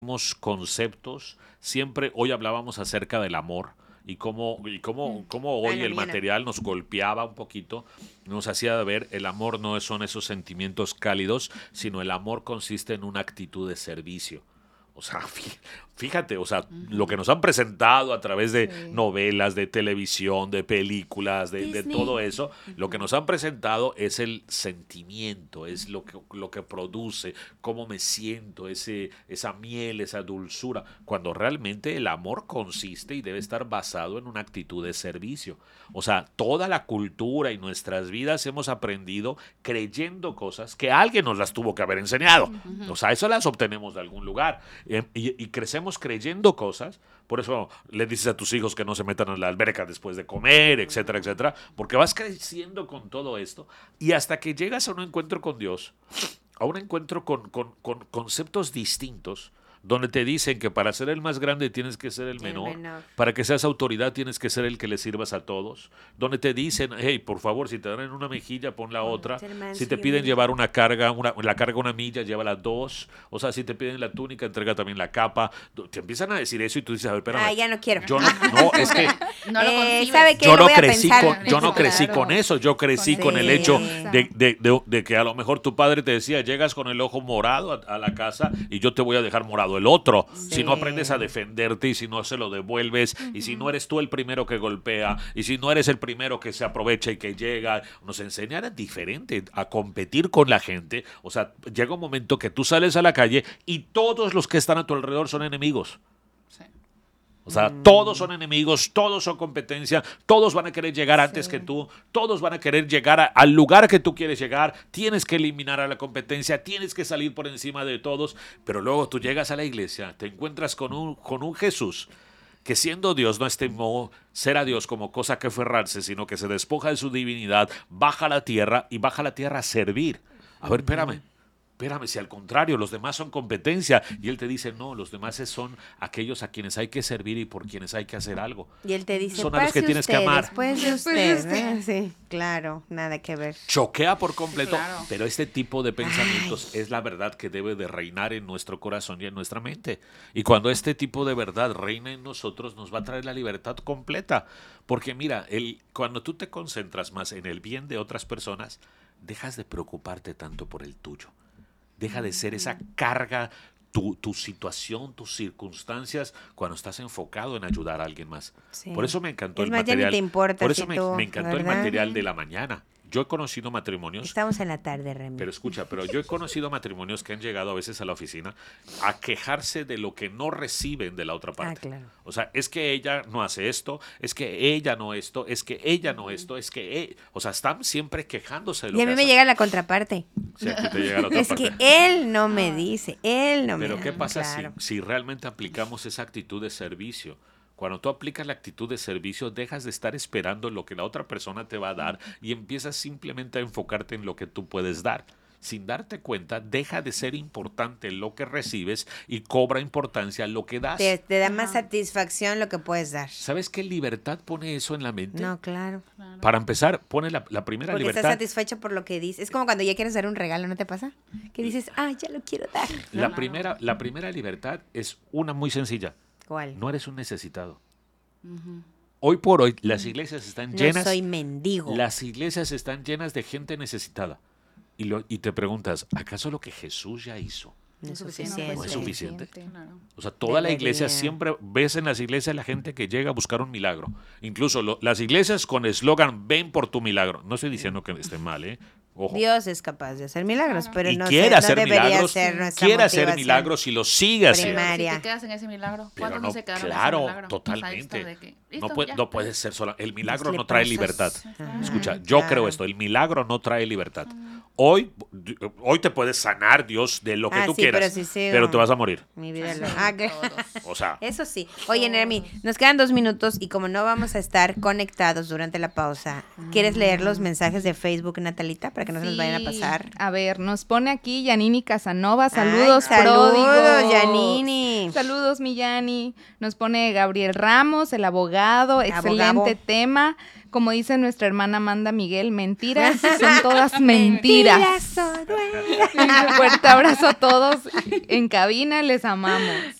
conceptos, siempre hoy hablábamos acerca del amor y cómo hoy el material nos golpeaba un poquito, nos hacía ver el amor no son esos sentimientos cálidos, sino el amor consiste en una actitud de servicio. O sea, fíjate, o sea, lo que nos han presentado a través de novelas, de televisión, de películas, de todo eso, lo que nos han presentado es el sentimiento, es lo que produce, cómo me siento, esa miel, esa dulzura, cuando realmente el amor consiste y debe estar basado en una actitud de servicio. O sea, toda la cultura y nuestras vidas hemos aprendido creyendo cosas que alguien nos las tuvo que haber enseñado. O sea, eso las obtenemos de algún lugar. Y crecemos creyendo cosas, por eso le dices a tus hijos que no se metan a la alberca después de comer, etcétera, etcétera, porque vas creciendo con todo esto y hasta que llegas a un encuentro con Dios, a un encuentro con conceptos distintos, donde te dicen que para ser el más grande tienes que ser el menor, para que seas autoridad tienes que ser el que le sirvas a todos, donde te dicen, hey, por favor, si te dan en una mejilla, pon la otra, si te piden llevar una carga, una milla, llévala dos, o sea, si te piden la túnica, entrega también la capa, te empiezan a decir eso y tú dices, a ver, espérame. Ya no quiero. Yo no, es que no lo ¿sabe qué? yo no crecí con eso, yo crecí con el hecho de que a lo mejor tu padre te decía, llegas con el ojo morado a la casa y yo te voy a dejar morado el otro, si no aprendes a defenderte y si no se lo devuelves y si no eres tú el primero que golpea y si no eres el primero que se aprovecha y que llega, nos enseñaron diferente a competir con la gente. O sea, llega un momento que tú sales a la calle y todos los que están a tu alrededor son enemigos. O sea, todos son enemigos, todos son competencia, todos van a querer llegar antes que tú, todos van a querer llegar al lugar que tú quieres llegar, tienes que eliminar a la competencia, tienes que salir por encima de todos, pero luego tú llegas a la iglesia, te encuentras con un Jesús que siendo Dios no estimó ser a Dios como cosa que aferrarse, sino que se despoja de su divinidad, baja a la tierra y baja a la tierra a servir. A ver, espérame, si al contrario, los demás son competencia. Y él te dice, no, los demás son aquellos a quienes hay que servir y por quienes hay que hacer algo. Y él te dice, son a los que tienes que amar. Después de usted. Sí, claro, nada que ver. Choquea por completo, pero este tipo de pensamientos es la verdad que debe de reinar en nuestro corazón y en nuestra mente. Y cuando este tipo de verdad reina en nosotros, nos va a traer la libertad completa. Porque mira, cuando tú te concentras más en el bien de otras personas, dejas de preocuparte tanto por el tuyo. Deja de ser esa carga, tu situación, tus circunstancias, cuando estás enfocado en ayudar a alguien más. Sí. Por eso me encantó el material. Te importa, por eso me encantó el material de la mañana. Yo he conocido matrimonios. Estamos en la tarde, Remy. Pero yo he conocido matrimonios que han llegado a veces a la oficina a quejarse de lo que no reciben de la otra parte. Claro. O sea, es que ella no hace esto, es que ella no esto, es que ella no esto, es que o sea, están siempre quejándose de lo que Y a mí me llega la contraparte. Sí, aquí te llega la otra parte. Es que él no me dice, él no me dice. Pero ¿qué pasa claro. si realmente aplicamos esa actitud de servicio? Cuando tú aplicas la actitud de servicio, dejas de estar esperando lo que la otra persona te va a dar y empiezas simplemente a enfocarte en lo que tú puedes dar. Sin darte cuenta, deja de ser importante lo que recibes y cobra importancia lo que das. Te da más satisfacción lo que puedes dar. ¿Sabes qué libertad pone eso en la mente? No, claro. Para empezar, pone la primera Porque libertad. Estás satisfecho por lo que dices. Es como cuando ya quieres dar un regalo, ¿no te pasa? Que dices, ya lo quiero dar. ¿No? La primera libertad es una muy sencilla. ¿Cuál? No eres un necesitado. Hoy por hoy las iglesias están llenas. No soy mendigo. Las iglesias están llenas de gente necesitada. Y te preguntas, ¿acaso lo que Jesús ya hizo no es suficiente? ¿No es suficiente? O sea, toda la iglesia, siempre ves en las iglesias la gente que llega a buscar un milagro. Incluso las iglesias con eslogan, ven por tu milagro. No estoy diciendo que esté mal, ¿eh? Ojo. Dios es capaz de hacer milagros, pero no quiere hacer debería milagros, ser nuestra quiere hacer milagros y lo sigue haciendo. Si te quedas en ese milagro, ¿cuántos no se quedaron en ese milagro? Totalmente. O sea, no puede ser solo. El milagro no trae libertad. Escucha, yo creo esto, el milagro no trae libertad. Hoy te puedes sanar, Dios, de lo que tú quieras, pero te vas a morir. Mi vida o sea. Eso sí. Oye, Nermi, nos quedan 2 minutos y como no vamos a estar conectados durante la pausa, ¿quieres leer los mensajes de Facebook, Natalita, para que no se nos vayan a pasar? A ver, nos pone aquí Yanini Casanova. Saludos, Saludos, Yanini. Saludos, mi Yani. Nos pone Gabriel Ramos, el abogado. Excelente tema. como dice nuestra hermana Amanda Miguel, mentiras son todas mentiras. Un fuerte abrazo a todos en cabina, les amamos.